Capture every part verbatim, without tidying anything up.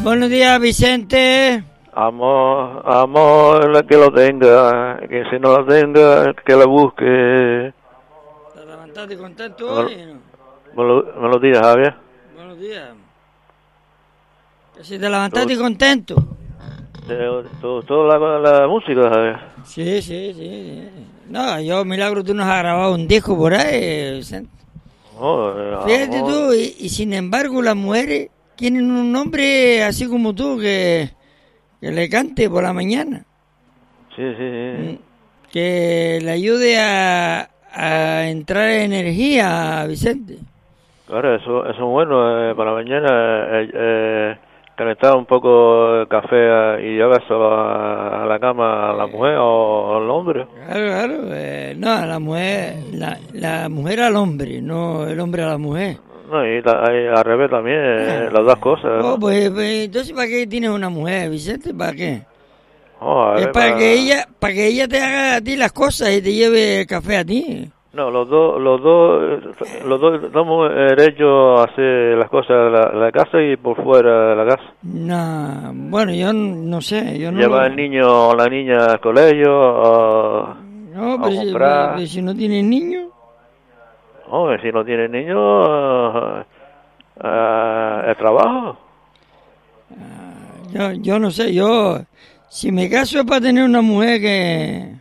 Buenos días, Vicente. Amor, amor, que lo tenga, que si no lo tenga, que la busque. ¿Te levantaste contento Me, hoy? ¿No? me lo, me lo digas, Javier. Buenos días. ¿Que si te levantaste contento? ¿Te gustó la, la música, Javier? Sí, sí, sí, sí. No, yo, milagro, tú nos has grabado un disco por ahí, Vicente. Oh, eh, Fíjate amor. tú, y, y sin embargo las mujeres tienen un nombre así como tú, que, que le cante por la mañana. Sí, sí, sí. Que le ayude a, a entrar en energía, Vicente. Claro, eso, eso es bueno, eh, para mañana, eh, eh, calentar un poco el café eh, y llevárselo a, a la cama a la mujer o al hombre. Claro, claro. Eh, no, la mujer, la, la mujer al hombre, no el hombre a la mujer. No, y, la, y al revés también, eh, las dos cosas, ¿no? Oh, pues, pues, entonces, ¿para qué tienes una mujer, Vicente? ¿Para qué? Oh, a Es ver, para pa- que ella, para que ella te haga a ti las cosas y te lleve el café a ti. No, los dos, los dos, los dos estamos derechos a hacer las cosas de la, la casa y por fuera de la casa. No, bueno, yo no sé, yo no. Llevar lo- al niño o la niña al colegio, o, No, a pero si, comprar. pero si no tienes niños. Hombre, si no tiene niño, eh, eh, el trabajo. Yo, yo no sé, yo, si me caso es para tener una mujer que,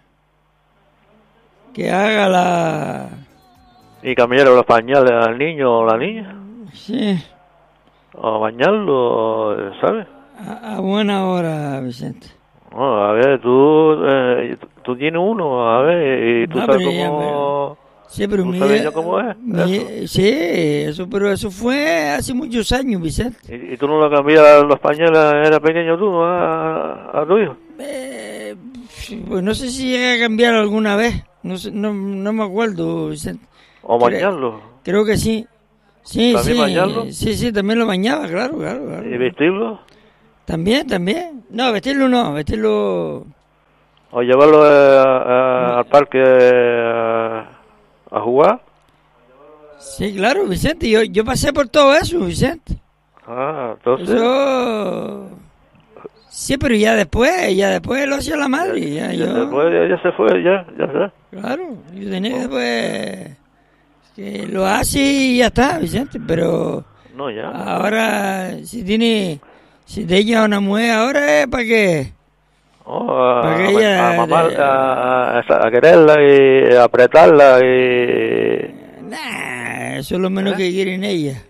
que haga la, Y cambiar los pañales al niño o la niña, sí, o bañarlo, ¿sabes? a, a buena hora, Vicente. No, a ver, tú, eh, tú tienes uno, a ver, y tú No, sabes pero ya, cómo, sí, pero tú mi, sabes ya cómo es mi- eso. sí, eso, pero eso fue hace muchos años, Vicente. ¿Y, y tú no lo cambias los pañales, era pequeño tú, a, a tu hijo? Eh, pues no sé si llegué a cambiar alguna vez, no sé, no, no me acuerdo, Vicente. ¿O Cre- bañarlo? Creo que sí. Sí, ¿También sí, bañarlo? sí, sí, también lo bañaba, claro, claro, claro. ¿Y vestirlo? También, también. No, vestirlo no, vestirlo... ¿O llevarlo eh, a- a- al parque eh, a jugar? Sí, claro, Vicente, yo, yo pasé por todo eso, Vicente. Ah, entonces... Eso... Sí, pero ya después, ya después lo hacía la madre, ya, Ya, yo... se fue, ya, ya se fue, ya, ya sé. Claro, yo tenía que después... Que lo hace y ya está, Vicente, pero... No, ya. Ahora, si tiene... Si te ella una mujer, ahora es para qué... Oh, a, Para que a- ella a mamar, de- a, a- a quererla y a apretarla y... Nah, eso es lo menos que quieren ella.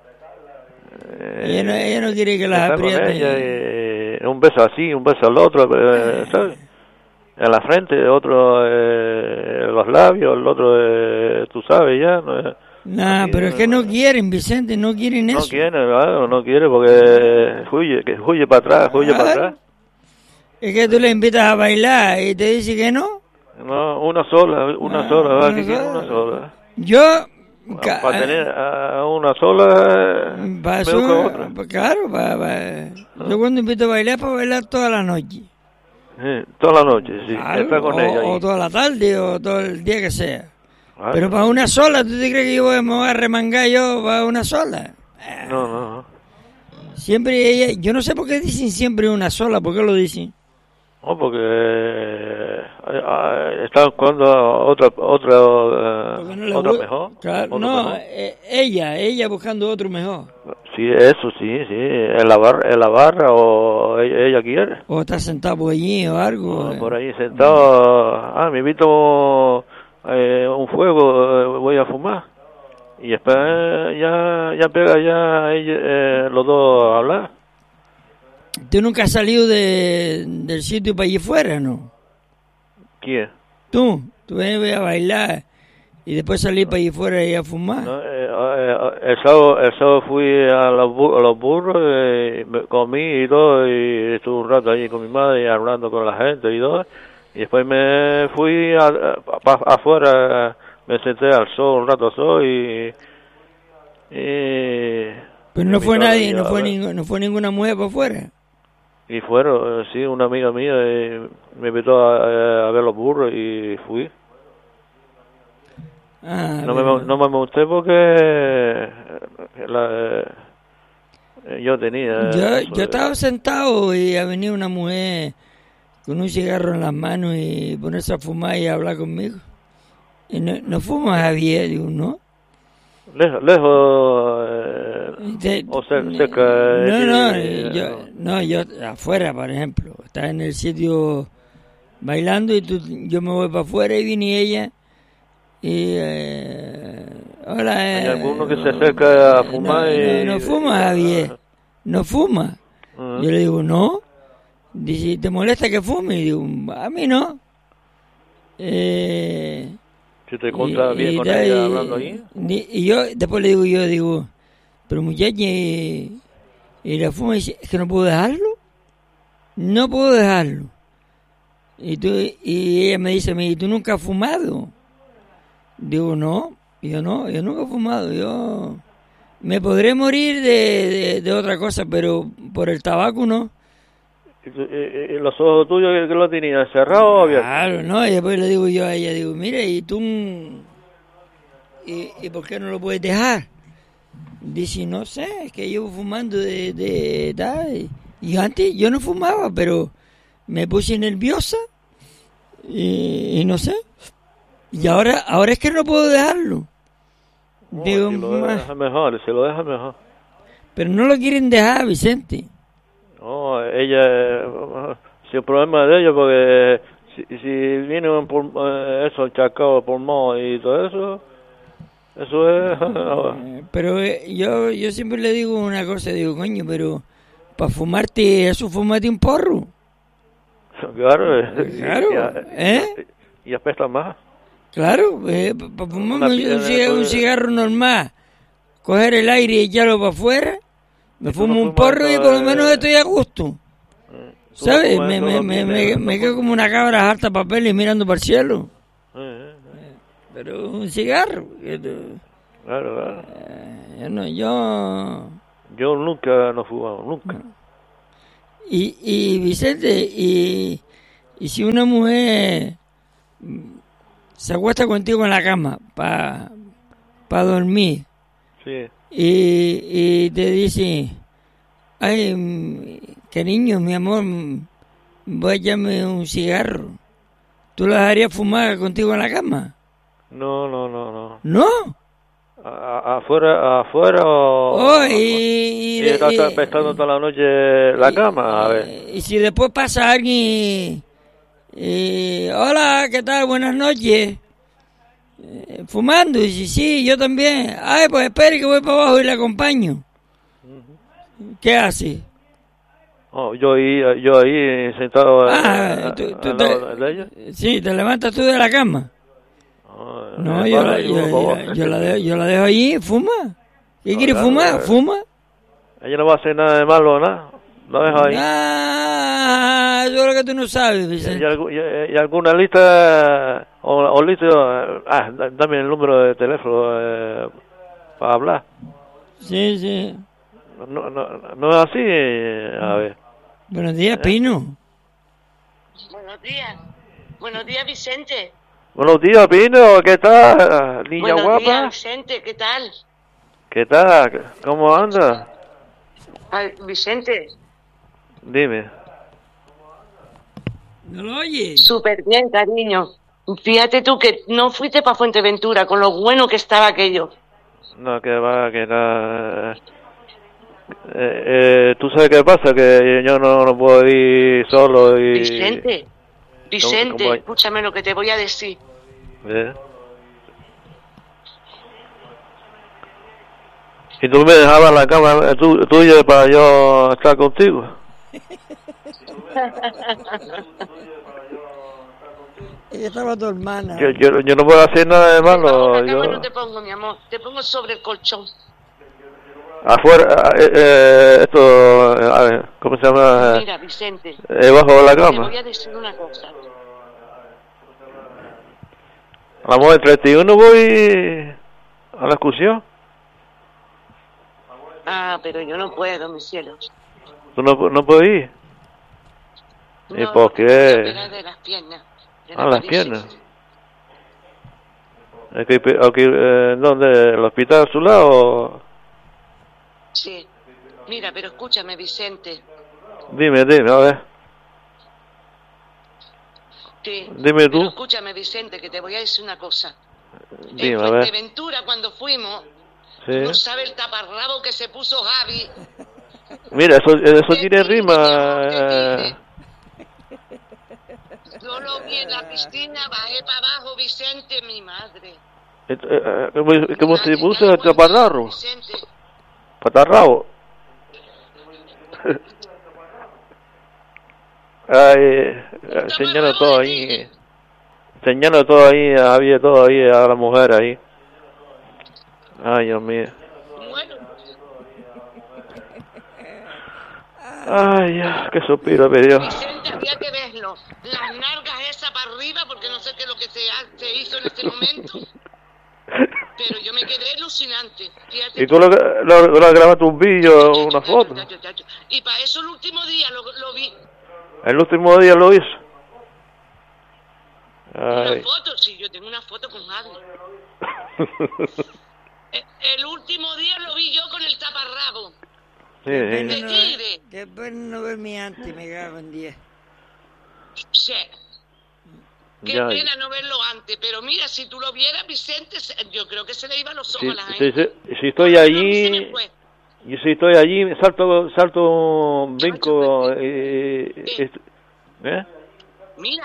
eh, Ella no, ella no quiere que las estar con apriete. ella y un beso así, un beso al otro, eh, ¿sabes? En la frente, otro eh, en los labios, el otro, eh, tú sabes ya. No, eh, Nah, así, pero es que no quieren, Vicente, no quieren no eso. quiere, claro, no quiere porque huye, que huye para atrás, huye para Claro. atrás. Es que tú le invitas a bailar y te dice que no. No, una sola, una Ah, sola, ¿verdad? una Que quiere sola. una sola. Yo... ca- Para tener a una sola, eh, pa' mejor que otra. pa- claro, pa- pa- yo cuando invito a bailar, para bailar toda la noche. Sí, toda la noche, sí, Claro, está con o, ella ahí. o toda la tarde o todo el día que sea. Claro. Pero para una sola, ¿tú te crees que yo voy- me voy a remangar yo para una sola? No, no, no. Siempre ella, yo no sé por qué dicen siempre una sola, ¿por qué lo dicen? No, porque eh, eh, están jugando a otra, otra, eh, Porque no le otra gu- mejor. Claro, otra no, mejor. eh, ella, ella buscando otro mejor. Sí, eso sí, sí, en la barra, en la barra o ella, ella quiere. O está sentado por allí o algo. O eh. por ahí sentado, ah, me invito eh, un fuego, eh, voy a fumar. Y después ya, ya pega ya ella, eh, los dos a hablar. ¿Tú nunca has salido de, del sitio para allí fuera, no? ¿Quién? Tú, tú ves a bailar y después salir para allí fuera y a fumar. No, eh, eh, el, sábado, el sábado fui a los, bu- a los burros, eh, me comí y todo, y estuve un rato allí con mi madre hablando con la gente y todo. Y después me fui a, a- pa- afuera, me senté al sol, un rato al sol y... y Pero no y fue mi nadie, madre, no fue, a ver, ningún, no fue ninguna mujer para afuera. Y fueron, eh, sí, una amiga mía eh, me invitó a, a ver los burros y fui. Ah, No me, pero- no me monté porque eh, la, eh, Yo tenía... Yo, yo estaba sentado y ha venido una mujer con un cigarro en las manos y ponerse a fumar y a hablar conmigo. Y no, no fuma Javier, digo, ¿no? Lejos, lejos eh, Te, o cerca. No, no, eh, yo, no, yo afuera, por ejemplo. Estás en el sitio bailando y tú, yo me voy para afuera y viene ella y... Eh, hola, Hay eh, alguno que se acerca a fumar no, y... no, no fuma, Javier. No fuma. Uh-huh. Yo le digo, no. Dice, ¿te molesta que fume? Y digo, a mí no. Eh, Si te encuentras bien con ella y, hablando ahí. Y yo, después le digo, yo digo, pero muchacha, y, y la fuma y dice, es que no puedo dejarlo. No puedo dejarlo. Y, tú, y ella me dice, ¿y tú nunca has fumado? Digo, no. Y yo, no, yo nunca he fumado. Yo me podré morir de, de, de otra cosa, pero por el tabaco no. ¿Y, y, y los ojos tuyos que, que lo tenías cerrados o abiertos? Claro, no, y después le digo yo a ella, digo, mire, ¿y tú y, y por qué no lo puedes dejar? Dice, no sé, es que llevo fumando de, de tal. Y antes yo no fumaba, pero me puse nerviosa y, y no sé. Y ahora ahora es que no puedo dejarlo. Oh, digo, si lo deja mejor, si lo deja mejor. Pero no lo quieren dejar, Vicente. No, ella, si el problema es de ellos, porque si, si viene un pul, eso, encharcado pulmón y todo eso, eso es... Pero eh, yo yo siempre le digo una cosa, digo, coño, pero para fumarte, eso fumate un porro. Claro, claro, y, ¿eh? Y apesta más. Claro, eh, para fumarme un, un, cigarro, un cigarro normal, coger el aire y echarlo para afuera, me fumo no un porro y por lo menos estoy a gusto. ¿Sabes? Me, me, me, me, me quedo como una cabra harta papel y mirando para el cielo. Eh, eh. Pero un cigarro. Claro, claro. Eh, yo, no, yo... yo nunca no he fumado, nunca. No. Y, y Vicente, y, y si una mujer se acuesta contigo en la cama para pa dormir, sí. y, y te dice, ay, cariño, mi amor, voy a echarme un cigarro, ¿tú la dejarías fumar contigo en la cama? No, no, no, no. ¿No? A, afuera, afuera o... Oh, y... Y, y estás apestando toda la noche la y, cama, a ver. Y si después pasa alguien... Y, hola, ¿qué tal? Buenas noches. Eh, fumando, y dice, sí, yo también. Ay, pues espere que voy para abajo y le acompaño. Uh-huh. ¿Qué hace? Oh, yo ahí, yo ahí sentado ah, a, ¿tú, tú a, te, a de ella. Sí, te levantas tú de la cama. Oh, no, yo la, yo, yo, yo, la dejo, yo la dejo allí, fuma. ¿Qué no, quiere claro, fumar? Claro. Fuma. Ella no va a hacer nada de malo, nada. Lo dejo ahí. Ah, yo lo que tú no sabes, Vicente. ¿Y, y, y alguna lista o, o lista? Ah, dame el número de teléfono eh, para hablar. Sí, sí. No, no, no es así, a ver. Buenos días, Pino. Buenos días. Buenos días, Vicente. Buenos días, Pino. ¿Qué tal, niña Buenos guapa? Buenos días, Vicente. ¿Qué tal? ¿Qué tal? ¿Cómo andas? Ay, Vicente. Dime. ¿No lo oyes? Súper bien, cariño. Fíjate tú que no fuiste para Fuerteventura con lo bueno que estaba aquello. No, que va, que no... Eh, eh, ¿Tú sabes qué pasa? Que yo no, no puedo ir solo y... Vicente, Vicente, ¿Cómo, cómo escúchame lo que te voy a decir. ¿Eh? ¿Y tú me dejabas la cama tu, tuya para yo estar contigo? Ella estaba tu hermana. Yo, yo, yo no puedo hacer nada de malo. La cama yo... no te pongo, mi amor, te pongo sobre el colchón. Afuera, eh, eh, esto, a ver, ¿cómo se llama? Mira, Vicente, eh, bajo de la cama. Te voy a decir una cosa. Vamos, el treinta y uno voy a la excursión. Ah, pero yo no puedo, mis cielos. ¿Tú no, no puedes ir? No, ¿Y por qué? De las piernas. De ah, las piernas. ¿Aquí, aquí, eh, ¿Dónde? ¿El hospital a su lado? Sí. Mira, pero escúchame, Vicente. Dime, dime, a ver. Sí, Dime tú. pero escúchame, Vicente, que te voy a decir una cosa. Dime, En a ver. Fuerteventura, cuando fuimos, Sí. no sabes el taparrabo que se puso Javi. Mira, eso, eso Que tiene tire, rima. mi amor, que eh, Yo lo vi en la piscina, bajé para abajo, Vicente, mi madre. eh, eh, ¿Cómo, Mi cómo se madre, puso ya el no aguantaba, taparrabo? Vicente. Patarrabo. Ay, eh, enseñando todo ahí. Enseñando todo ahí, había todo ahí a la mujer ahí. Ay, Dios mío. Bueno, Ay, ya, qué suspiro me dio. Vicente, había que verlo. Las nalgas esas para arriba, porque no sé qué es lo que se, ha- se hizo en este momento. Pero yo me quedé alucinante. Fíjate ¿Y tú lo, lo, lo grabaste un vídeo o una Chacho, foto? chacho, chacho, chacho. Y para eso el último día lo, lo vi. El último día lo hizo. Una Ay. foto, sí, yo tengo una foto con Javi. Eh, El último día lo vi yo con el taparrabo. Sí, Qué sí. pena De no, tigre. qué pena no verme antes, me cago en diez. Sí. Qué Ya. pena no verlo antes, pero mira, si tú lo vieras, Vicente, se- yo creo que se le iban los ojos Si, a la si, gente. si, si estoy Por lo menos a mí se me allí, fue. y si estoy allí, salto, salto, brinco, eh, eh, ¿eh? Mira,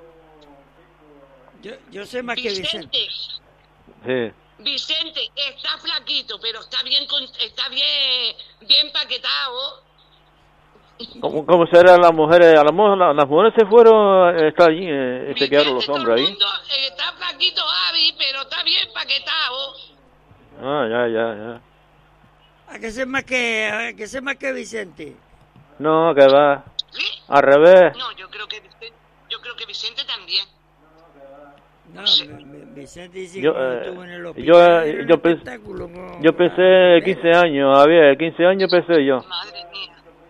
Yo, yo sé más que Vicente. Vicente, Sí. Vicente está flaquito, pero está bien, con- está bien, bien paquetado. ¿Cómo, cómo serán las mujeres? A lo mejor la- las mujeres se fueron, eh, está allí, eh, se quedaron los Vicente, hombres todo el ahí. mundo, eh, está flaquito Javi, pero está bien paquetado. Ah, ya, ya, ya. Hay que ser más que, hay que ser más que Vicente. No, que va. ¿Sí? Al revés. No, yo creo que Vicente, yo creo que Vicente también. No, Sí. mi- mi- Vicente dice Yo, que cuando eh, estuvo en el yo, hospital eh, era un yo pens- espectáculo, ¿no? Yo pensé quince años, había quince años pensé yo. Madre mía.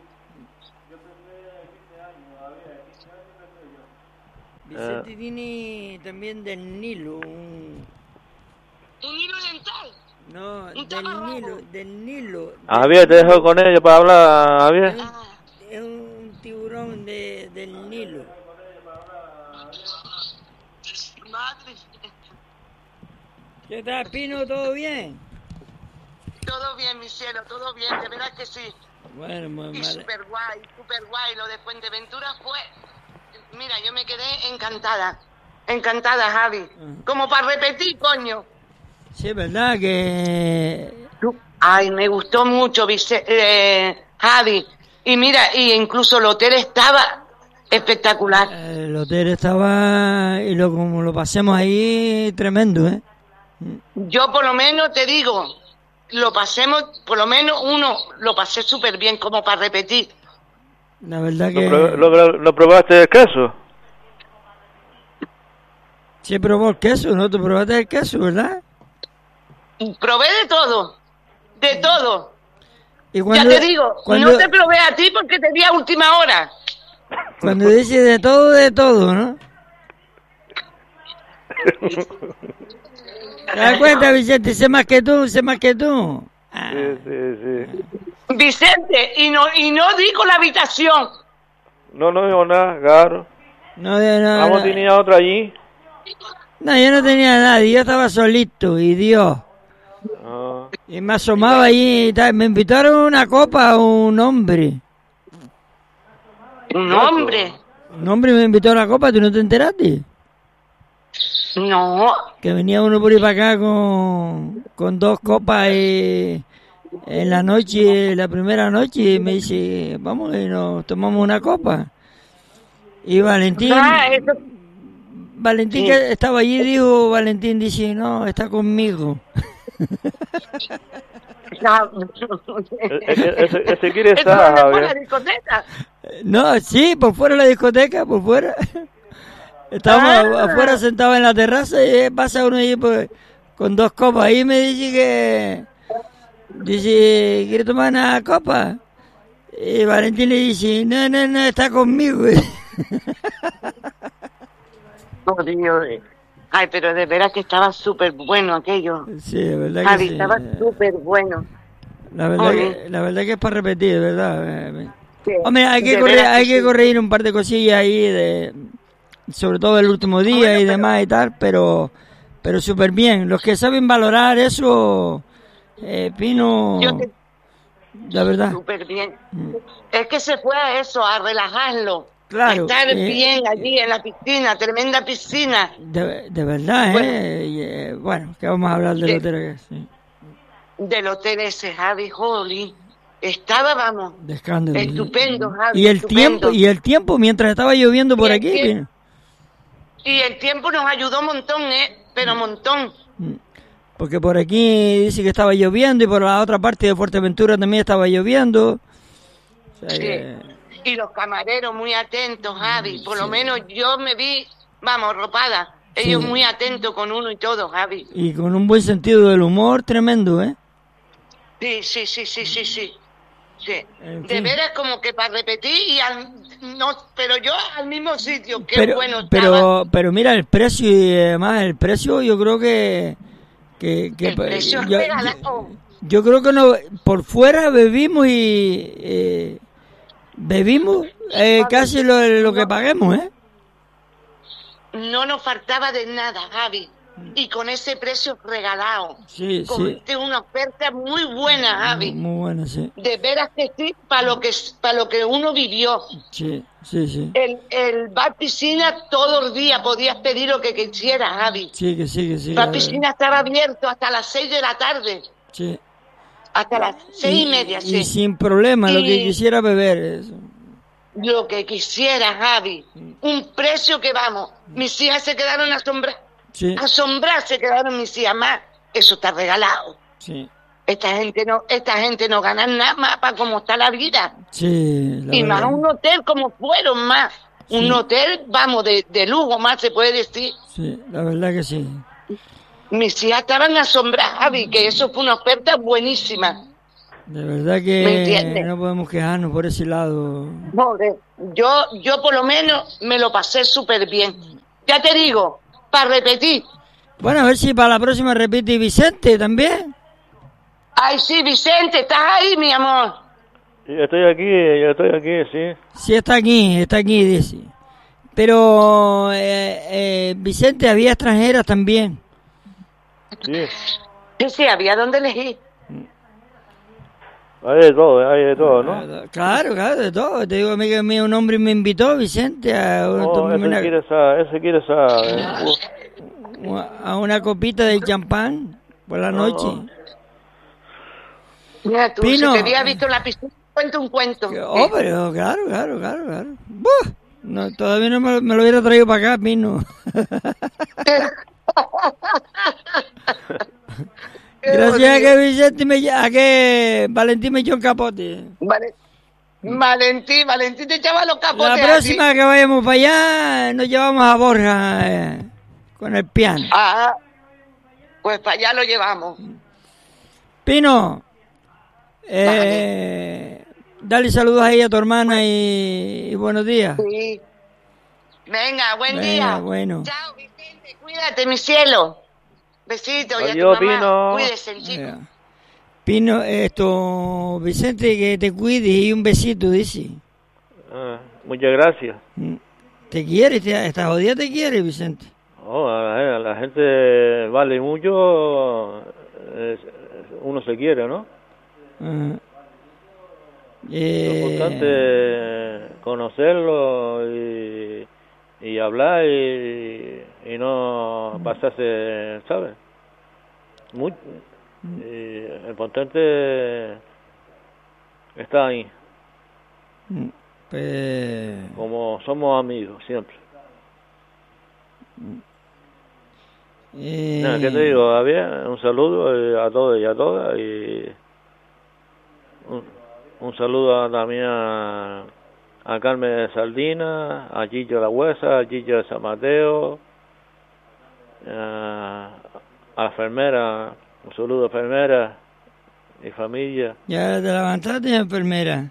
Vicente Eh. tiene también del Nilo, un... Un hilo dental. No, Un del taparrabo. Nilo, del Nilo. Javier, te del dejo Nilo. con ella para hablar, Javier. Ah, Es un tiburón de, del Nilo. madre. ¿Qué tal, Pino? ¿Todo bien? Todo bien, mi cielo, todo bien, de verdad que sí. Bueno, muy Y mal. súper guay, súper guay. Lo de Fuenteventura fue... Mira, yo me quedé encantada. Encantada, Javi. Ah. Como para repetir, coño. Sí, es verdad que... Ay, me gustó mucho, Vice- eh, Javi. Y mira, y incluso el hotel estaba espectacular. El hotel estaba... Y lo, como lo pasemos ahí, tremendo, ¿eh? Yo por lo menos te digo, lo pasemos, por lo menos uno, lo pasé súper bien, como para repetir. La verdad ¿Lo, que... pro- lo- lo probaste el queso? Sí probó el queso, ¿no? Tú probaste el queso, ¿verdad? Probé de todo, de todo. Y Ya te digo, cuando, no te probé a ti porque te di a última hora. cuando dice de todo, de todo, ¿no? ¿Te das cuenta, Vicente? Sé más que tú, sé más que tú. Ah, Sí, sí, sí. Vicente, y no, y no digo la habitación. No, no digo nada, claro. no, de- no, Vamos, no, tenía otra allí. no, yo no tenía a nadie, yo estaba solito, y Dios. Ah, Y me asomaba allí y tal. Me invitaron a una copa a un hombre. Un hombre. Un hombre me invitó a la copa, ¿tú no te enteraste? No. Que venía uno por ahí para acá con, con dos copas y en la noche, la primera noche, me dice, vamos y nos tomamos una copa. Y Valentín, Ah, eso- Valentín sí. que estaba allí, dijo, Valentín dice, no, está conmigo. e- e- ese, ese quiere Eso estar, no es por la Javier. discoteca. No, sí, por fuera de la discoteca, por fuera. Estábamos Ah. afuera sentados en la terraza y pasa uno allí pues, con dos copas. Ahí me dice que... Dice, ¿quiere tomar una copa? Y Valentín le dice, no, no, no, está conmigo. Oh, Dios. Ay, pero de veras que estaba súper bueno aquello. Sí, es verdad Javi, que sí. estaba súper bueno. La verdad, Oye. que, la verdad que es para repetir, ¿verdad? Eh, Sí, Hombre, hay que de correr, veras hay que que sí. corregir un par de cosillas ahí, de, sobre todo el último día Bueno, y pero- demás y tal, pero pero súper bien. Los que saben valorar eso, eh, Pino, Yo te- la verdad. Súper bien. Es que se fue a eso, a relajarlo. Claro, A estar eh, bien allí en la piscina, tremenda piscina. De, de verdad, Bueno. ¿eh? Y, eh, bueno, que vamos a hablar del De- hotel que sí, Del hotel ese, Javi Holly. Estaba, vamos, de escándalo. sí. estupendo, Javi, Y el estupendo. tiempo, y el tiempo mientras estaba lloviendo por Y el aquí, tiempo- Pino. Y el tiempo nos ayudó un montón, ¿eh? Pero un montón. Porque por aquí dice que estaba lloviendo y por la otra parte de Fuerteventura también estaba lloviendo. O sea Sí. que- Y los camareros muy atentos, Javi. Por lo menos yo me vi, vamos, ropada. Ellos Sí. muy atentos con uno y todo, Javi. y con un buen sentido del humor tremendo, ¿eh? Sí, sí, sí, sí, sí, sí. Sí. En De fin. veras como que para repetir y al, no, pero yo al mismo sitio. Qué pero, bueno estaba. pero, pero mira el precio y además el precio yo creo que... que, que El precio es yo, regalado. yo, yo creo que no, por fuera bebimos y... eh, bebimos eh, casi lo, lo que paguemos, ¿eh? No nos faltaba de nada, Javi. Y con ese precio regalado. Sí, sí. Cogiste una oferta muy buena, Javi. Muy bueno, sí. De veras que sí, para lo que para lo que uno vivió. Sí, sí, sí. El, el bar piscina todo el día podías pedir lo que quisieras, Javi. Sí, que sí, que sí. El bar la piscina estaba abierto hasta las seis de la tarde. verdad. Sí. Hasta las seis y, media, y sí. sin problema, lo que Y- quisiera beber. Eso. Lo que quisieras, Javi. Un precio que vamos. Mis hijas se quedaron asombradas. Sí, Asombradas se quedaron mis hijas más. Eso está regalado. sí, Esta gente no, esta gente no gana nada más para cómo está la vida. sí. La Y más verdad. un hotel como fueron más. Un Sí. hotel, vamos, de, de lujo más se puede decir. Sí, la verdad que sí. Mis hijas estaban asombradas, Javi, que eso fue una oferta buenísima. De verdad ¿Me que entiendes? no podemos quejarnos por ese lado. Joder, yo, yo por lo menos me lo pasé súper bien. Ya te digo, para repetir. Bueno, a ver si para la próxima repite Vicente también. Ay, sí, Vicente, ¿estás ahí, mi amor? Sí, estoy aquí, yo estoy aquí, sí. Sí, está aquí, está aquí, dice. Pero, eh, eh, Vicente, había extranjeras también. Sí, Sí, sí, había donde elegir. hay de todo, hay de todo, ¿no? Claro, claro, de todo. Te digo a mí que a mí un hombre me invitó, Vicente, a, No, tomarme ese una, quiere saber, ese quiere saber. a una copita de champán por la No, noche. no. Mira tú, Pino. si te había visto en la piscina, cuenta un cuento. Que- Oh, pero claro, claro, claro, claro. Buh, no, todavía no me, me lo hubiera traído para acá, Pino. Gracias a que Vicente me ll- a que Valentín me echó un capote. Vale. Valentín, Valentín te echaba los capotes. La así. próxima que vayamos para allá nos llevamos a Borja eh, con el piano. Ah, pues para allá lo llevamos. Pino, eh, dale saludos ahí a tu hermana y, y buenos días. Sí. Venga, buen Venga, día. bueno. Chao, Vicente, cuídate, mi cielo. Besitos, y a tu Adiós, mamá. Pino. Cuídese, chico. Eh, Pino, esto, Vicente, que te cuides y un besito, dice. Ah, muchas gracias. Mm. ¿Te quiere? Te- ¿Esta jodida te quiere, Vicente? Oh, a la, a la gente vale mucho, es- uno se quiere, ¿no? Ajá. Lo Eh, importante es conocerlo y, y hablar y, y no pasarse, ¿sabes? Muy, y el importante está ahí, mm, pues, como somos amigos siempre. eh, Nada, ¿qué te digo, Javier? Un saludo eh, a todos y a todas y un, un saludo a- también a, a Carmen Saldina, a Gillo La Huesa, a Gillo de San Mateo, a, a la enfermera, un saludo a enfermera y familia, ¿Ya te levantaste, enfermera?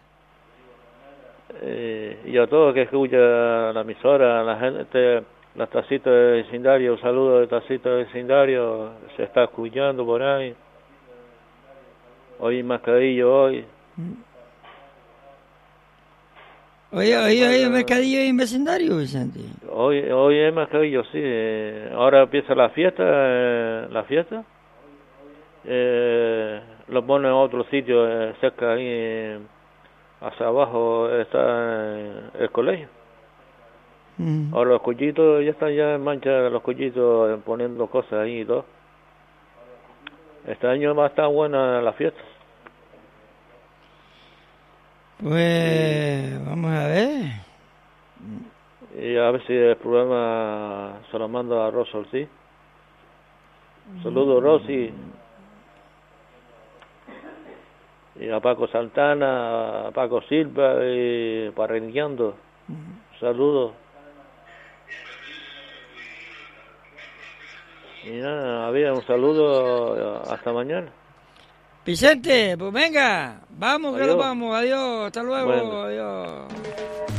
eh, y a todos que escuchan la emisora, a la gente, las tacitas de vecindario, un saludo de tacitas de vecindario, se está escuchando por ahí. Hoy mercadillo, hoy. Oye, oye, oye, mercadillo en vecindario, Vicente. Hoy, hoy es mercadillo, sí. eh, Ahora empieza la fiesta, eh, la fiesta. Eh, lo ponen en otro sitio, eh, cerca ahí, eh, hacia abajo está eh, el colegio. Mm. Ahora los collitos ya están ya en mancha, los collitos eh, poniendo cosas ahí y todo. Este año va a estar buena la fiesta. Pues vamos a ver. Y a ver si el programa se lo mando a Rosa Ortiz. Saludos, Rosy. Y a Paco Santana, a Paco Silva y Parreñando. Saludos. Y nada, había un saludo, hasta mañana. Vicente, pues venga, vamos que Adiós. nos vamos, adiós, hasta luego, Bueno. adiós.